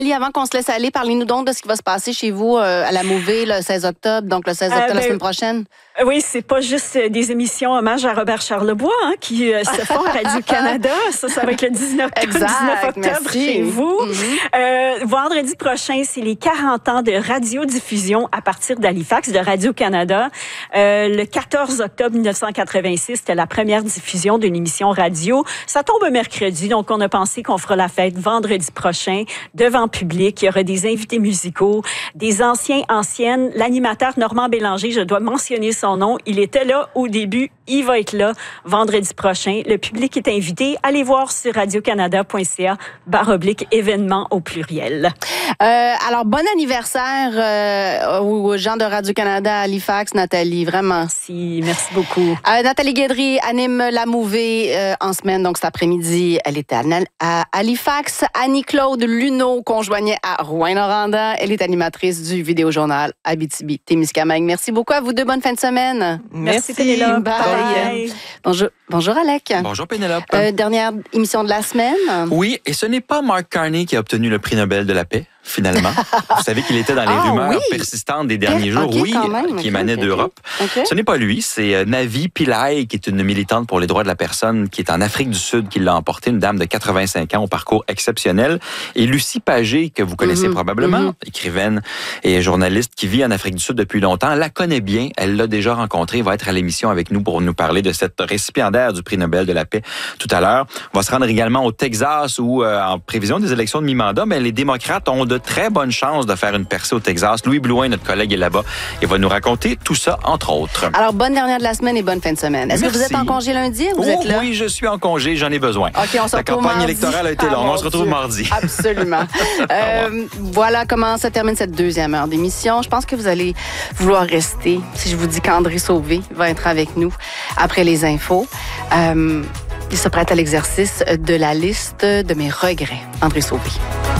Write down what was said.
Avant qu'on se laisse aller, parlez-nous donc de ce qui va se passer chez vous à la Mouvée le 16 octobre, donc le 16 octobre la semaine prochaine. Oui, c'est pas juste des émissions hommage à Robert Charlebois qui se font à Radio-Canada. Ça va être le 19 octobre chez vous. Vendredi prochain, c'est les 40 ans de radiodiffusion à partir d'Halifax, de Radio-Canada. Le 14 octobre 1986, c'était la première diffusion d'une émission radio. Ça tombe mercredi, donc on a pensé qu'on fera la fête vendredi prochain devant public. Il y aura des invités musicaux, des anciennes. L'animateur Normand Bélanger, je dois mentionner son nom. Il était là au début. Il va être là vendredi prochain. Le public est invité. Allez voir sur radiocanada.ca/événements au pluriel. Alors, bon anniversaire aux gens de Radio-Canada à Halifax, Nathalie. Vraiment. Merci beaucoup. Nathalie Guédry anime la Mouvée en semaine, donc cet après-midi. Elle était à Halifax. Annie-Claude Luneau, qu'on joignait à Rouyn-Noranda. Elle est animatrice du Vidéojournal Abitibi-Témiscamingue. Merci beaucoup à vous deux. Bonne fin de semaine. Merci Pénélope. Bye. Bonjour Alec. Bonjour Pénélope. Dernière émission de la semaine. Oui, et ce n'est pas Mark Carney qui a obtenu le prix Nobel de la paix, finalement. Vous savez qu'il était dans les rumeurs persistantes des derniers jours, qui émanaient d'Europe. Ce n'est pas lui, c'est Navi Pillay, qui est une militante pour les droits de la personne, qui est en Afrique du Sud, qui l'a emporté, une dame de 85 ans au parcours exceptionnel. Et Lucie Pagé, que vous connaissez probablement, écrivaine et journaliste qui vit en Afrique du Sud depuis longtemps, la connaît bien, elle l'a déjà rencontrée, va être à l'émission avec nous pour nous parler de cette récipiendaire du prix Nobel de la paix tout à l'heure. On va se rendre également au Texas où, en prévision des élections de mi-mandat, les démocrates ont de très bonnes chances de faire une percée au Texas. Louis Blouin, notre collègue, est là-bas et va nous raconter tout ça, entre autres. Alors, bonne dernière de la semaine et bonne fin de semaine. Est-ce que vous êtes en congé lundi ou vous êtes là? Oui, je suis en congé, j'en ai besoin. OK, on se retrouve La campagne mardi. électorale a été longue. On se retrouve mardi. Absolument. Voilà comment se termine cette deuxième heure d'émission. Je pense que vous allez vouloir rester si je vous dis qu'André Sauvé va être avec nous après les infos. Il se prête à l'exercice de la liste de mes regrets. André Sauvé.